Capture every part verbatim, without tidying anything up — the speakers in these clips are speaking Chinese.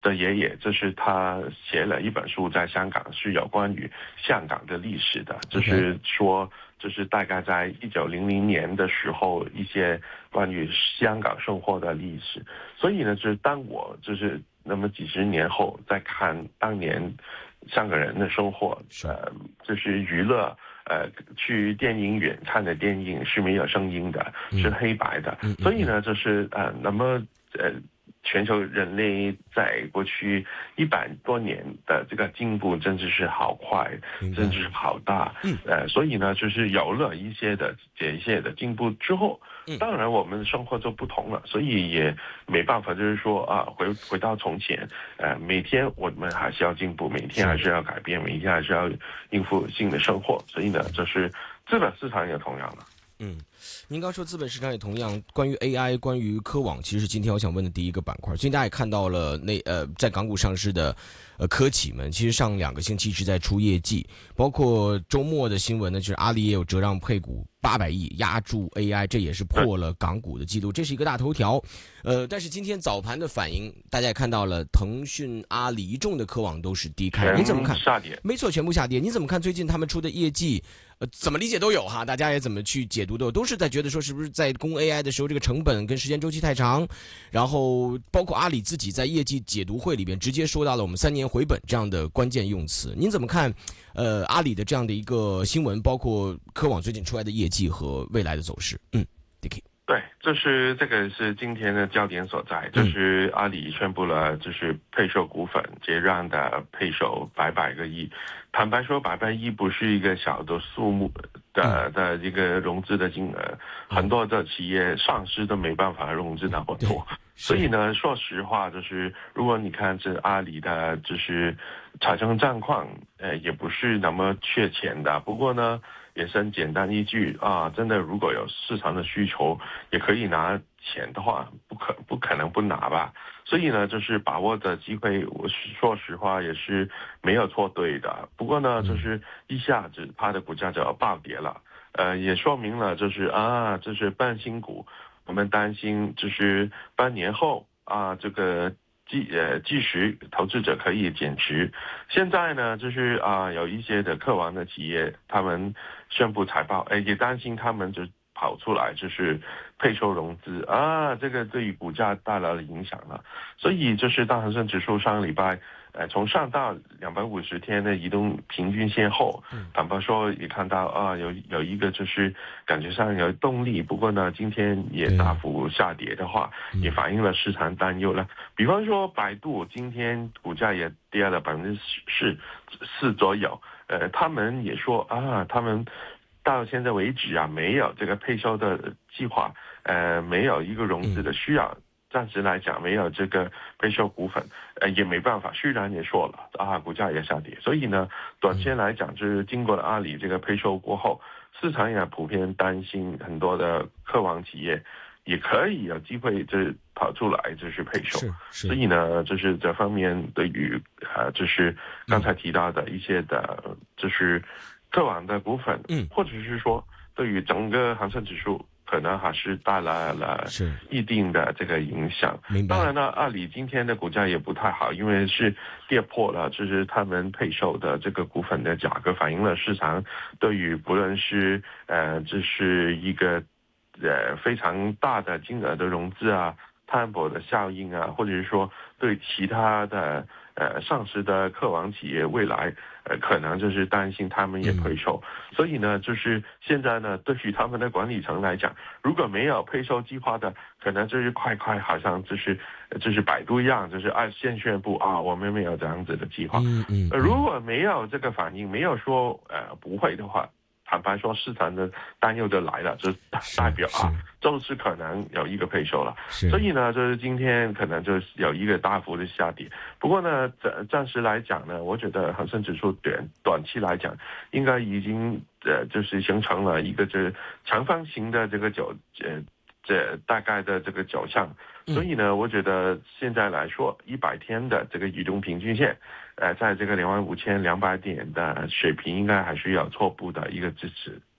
的爷爷，就是他写了一本书，在香港是有关于香港的历史的，就是说，就是大概在一九零零年的时候，一些关于香港生活的历史。所以呢，就是当我就是那么几十年后再看当年香港人的生活，呃，就是娱乐。呃，去电影院看的电影是没有声音的，是黑白的， 嗯、 所以呢，就是呃，那么呃，全球人类在过去一百多年的这个进步，真的是好快，真的是好大， 嗯， 呃，所以呢，就是有了一些的这些的进步之后。当然，我们的生活就不同了，所以也没办法，就是说啊，回回到从前，呃，每天我们还是要进步，每天还是要改变，每天还是要应付新的生活。所以呢，就是资本市场也同样了。 嗯，您刚说资本市场也同样，关于 A I， 关于科网，其实是今天我想问的第一个板块。最近大家也看到了那呃，在港股上市的呃科企们，其实上两个星期一直在出业绩，包括周末的新闻呢，就是阿里也有折让配股八百亿压住 A I， 这也是破了港股的记录，这是一个大头条。呃，但是今天早盘的反应，大家也看到了，腾讯、阿里一众的科网都是低开，你怎么看？ 下跌， 没错，全部下跌。你怎么看最近他们出的业绩？呃，怎么理解都有哈，大家也怎么去解读都有，都是在觉得说是不是在攻 A I 的时候，这个成本跟时间周期太长，然后包括阿里自己在业绩解读会里边直接说到了我们三年回本这样的关键用词。您怎么看？呃，阿里的这样的一个新闻，包括科网最近出来的业绩和未来的走势？嗯 ，Dicky。 对，就是这个是今天的焦点所在，就是阿里宣布了，就是配售股份结让的配售百百个亿。坦白说，百百亿不是一个小的数目的的一个融资的金额，很多的企业上市都没办法融资那么多。所以呢，说实话，就是如果你看这阿里的，就是财政状况，呃，也不是那么缺钱的。不过呢，也是很简单一句啊，真的如果有市场的需求，也可以拿钱的话，不可不可能不拿吧？所以呢，就是把握的机会，我说实话也是没有错对的。不过呢，就是一下子它的股价就要暴跌了，呃，也说明了就是啊，这是半新股。我们担心就是半年后啊，这个即呃即时投资者可以减持。现在呢，就是啊有一些的科网的企业，他们宣布财报，哎，也担心他们就跑出来就是配售融资啊，这个对于股价带来了影响了。所以就是大恒生指数上个礼拜。呃，从上到两百五十天的移动平均线后，坦白说也看到啊，有有一个就是感觉上有动力，不过呢，今天也大幅下跌的话，也反映了市场担忧了。比方说百度今天股价也跌了百分之四四左右，呃，他们也说啊，他们到现在为止啊，没有这个配售的计划，呃，没有一个融资的需要。暂时来讲没有这个配售股份，呃，也没办法。虽然也说了啊，股价也下跌，所以呢，短线来讲，就是经过了阿里这个配售过后，市场也普遍担心很多的科网企业也可以有机会就是跑出来就是配售，所以呢，就是这方面对于呃，就是刚才提到的一些的，就是科网的股份， 嗯， 或者是说对于整个恒生指数。可能还是带来了一定的这个影响。当然呢，阿里今天的股价也不太好，因为是跌破了，就是他们配售的这个股份的价格，反映了市场对于不论是呃，这是一个呃非常大的金额的融资啊、摊薄的效应啊，或者是说对其他的呃上市的科网企业未来。呃，可能就是担心他们也配售，嗯、所以呢，就是现在呢，对于他们的管理层来讲，如果没有配售计划的，可能就是快快，好像就是就是百度一样，就是按先宣布啊，我们没有这样子的计划。 嗯嗯呃，如果没有这个反应，没有说呃不会的话。坦白说，市场的担忧就来了，就代表啊，就是可能有一个配售了。所以呢，就是今天可能就是有一个大幅的下跌。不过呢，暂暂时来讲呢，我觉得恒生指数短短期来讲，应该已经呃就是形成了一个这长方形的这个走呃这大概的这个走向。所以呢，我觉得现在来说，一百天的这个移动平均线，呃，在这个两万五千两百点的水平，应该还是有初步的一个支持。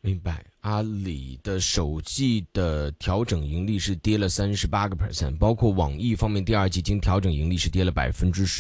明白。阿里的首季的调整盈利是跌了三十八个 percent，包括网易方面第二季经调整盈利是跌了百分之十。